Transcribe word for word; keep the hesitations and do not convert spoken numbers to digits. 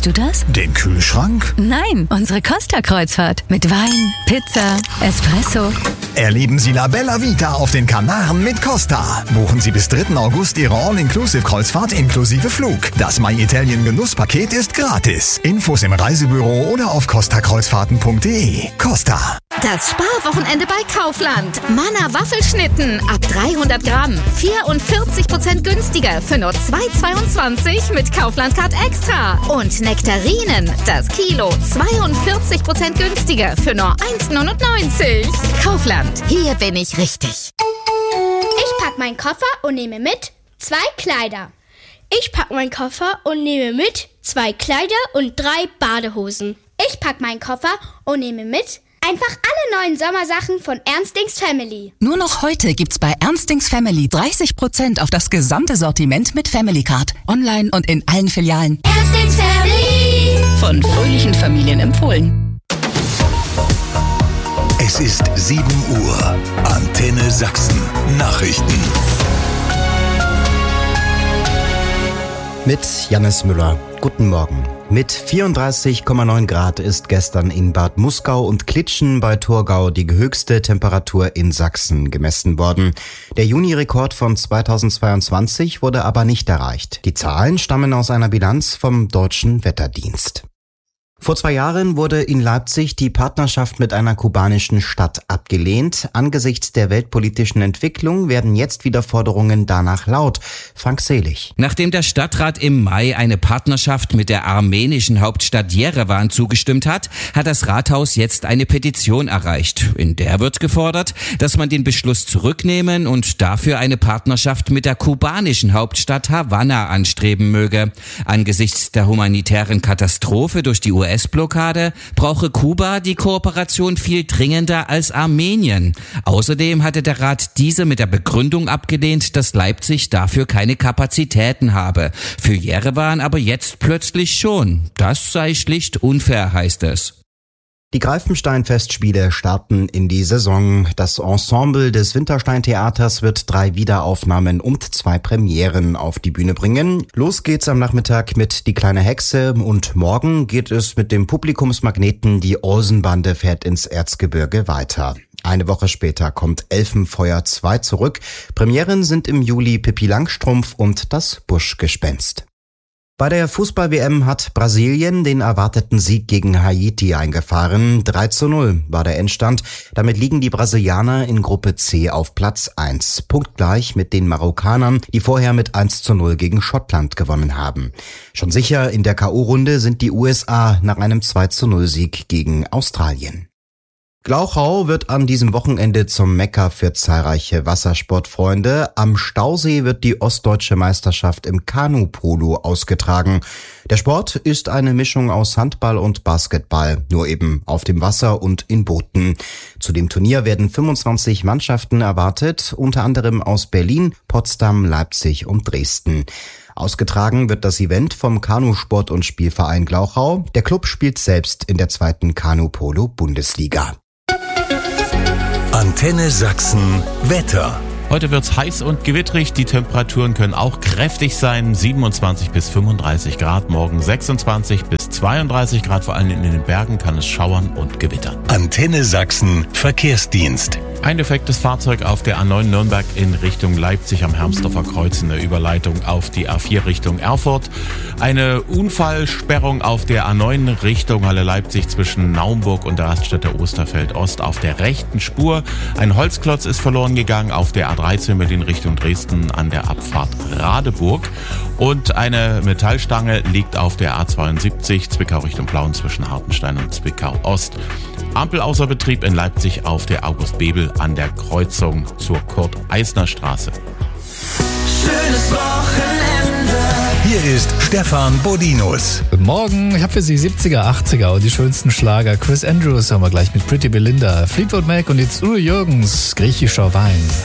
Meinst du das? Den Kühlschrank? Nein, unsere Costa-Kreuzfahrt. Mit Wein, Pizza, Espresso. Erleben Sie La Bella Vita auf den Kanaren mit Costa. Buchen Sie bis dritten August Ihre All-Inclusive-Kreuzfahrt inklusive Flug. Das My Italien Genusspaket ist gratis. Infos im Reisebüro oder auf costa kreuzfahrten punkt de. Costa. Das Sparwochenende bei Kaufland. Manna Waffelschnitten ab dreihundert Gramm. vierundvierzig Prozent günstiger für nur zwei Euro zweiundzwanzig mit Kaufland Card Extra. Und Nektarinen, das Kilo zweiundvierzig Prozent günstiger für nur eins Euro neunundneunzig. Kaufland, hier bin ich richtig. Ich pack meinen Koffer und nehme mit zwei Kleider. Ich pack meinen Koffer und nehme mit zwei Kleider und drei Badehosen. Ich pack meinen Koffer und nehme mit einfach alle neuen Sommersachen von Ernstings Family. Nur noch heute gibt's bei Ernstings Family dreißig Prozent auf das gesamte Sortiment mit Family Card. Online und in allen Filialen. Ernstings Family. Von fröhlichen Familien empfohlen. Es ist sieben Uhr. Antenne Sachsen. Nachrichten. Mit Jannis Müller. Guten Morgen. Mit vierunddreißig Komma neun Grad ist gestern in Bad Muskau und Klitschen bei Thurgau die höchste Temperatur in Sachsen gemessen worden. Der Juni-Rekord von zweitausendzweiundzwanzig wurde aber nicht erreicht. Die Zahlen stammen aus einer Bilanz vom Deutschen Wetterdienst. Vor zwei Jahren wurde in Leipzig die Partnerschaft mit einer kubanischen Stadt abgelehnt. Angesichts der weltpolitischen Entwicklung werden jetzt wieder Forderungen danach laut. Frank Selig. Nachdem der Stadtrat im Mai eine Partnerschaft mit der armenischen Hauptstadt Jerewan zugestimmt hat, hat das Rathaus jetzt eine Petition erreicht. In der wird gefordert, dass man den Beschluss zurücknehmen und dafür eine Partnerschaft mit der kubanischen Hauptstadt Havanna anstreben möge. Angesichts der humanitären Katastrophe durch die U S-Blockade brauche Kuba die Kooperation viel dringender als Armenien. Außerdem hatte der Rat diese mit der Begründung abgelehnt, dass Leipzig dafür keine Kapazitäten habe. Für Jerewan aber jetzt plötzlich schon. Das sei schlicht unfair, heißt es. Die Greifenstein-Festspiele starten in die Saison. Das Ensemble des Winterstein-Theaters wird drei Wiederaufnahmen und zwei Premieren auf die Bühne bringen. Los geht's am Nachmittag mit Die kleine Hexe und morgen geht es mit dem Publikumsmagneten Die Olsenbande fährt ins Erzgebirge weiter. Eine Woche später kommt Elfenfeuer zwei zurück. Premieren sind im Juli Pippi Langstrumpf und das Buschgespenst. Bei der Fußball-W M hat Brasilien den erwarteten Sieg gegen Haiti eingefahren. drei zu null war der Endstand. Damit liegen die Brasilianer in Gruppe C auf Platz eins. Punktgleich mit den Marokkanern, die vorher mit eins zu null gegen Schottland gewonnen haben. Schon sicher in der K O-Runde sind die U S A nach einem zwei zu null Sieg gegen Australien. Glauchau wird an diesem Wochenende zum Mekka für zahlreiche Wassersportfreunde. Am Stausee wird die ostdeutsche Meisterschaft im Kanu-Polo ausgetragen. Der Sport ist eine Mischung aus Handball und Basketball, nur eben auf dem Wasser und in Booten. Zu dem Turnier werden fünfundzwanzig Mannschaften erwartet, unter anderem aus Berlin, Potsdam, Leipzig und Dresden. Ausgetragen wird das Event vom Kanusport- und Spielverein Glauchau. Der Club spielt selbst in der zweiten Kanu-Polo-Bundesliga. Antenne Sachsen Wetter. Heute wird's heiß und gewitterig. Die Temperaturen können auch kräftig sein. siebenundzwanzig bis fünfunddreißig Grad. Morgen sechsundzwanzig bis zweiunddreißig Grad. Vor allem in den Bergen kann es schauern und gewittern. Antenne Sachsen Verkehrsdienst. Ein defektes Fahrzeug auf der A neun Nürnberg in Richtung Leipzig am Hermsdorfer Kreuz in der Überleitung auf die A vier Richtung Erfurt. Eine Unfallsperrung auf der A neun Richtung Halle Leipzig zwischen Naumburg und der Raststätte Osterfeld Ost auf der rechten Spur. Ein Holzklotz ist verloren gegangen auf der A dreizehn Berlin Richtung Dresden an der Abfahrt Radeburg. Und eine Metallstange liegt auf der A zweiundsiebzig Zwickau Richtung Plauen zwischen Hartenstein und Zwickau Ost. Ampel außer Betrieb in Leipzig auf der August-Bebel an der Kreuzung zur Kurt-Eisner-Straße. Schönes Wochenende. Hier ist Stefan Bodinus. Guten Morgen, ich habe für Sie siebziger, achtziger und die schönsten Schlager. Chris Andrews haben wir gleich mit Pretty Belinda, Fleetwood Mac und jetzt Udo Jürgens, griechischer Wein.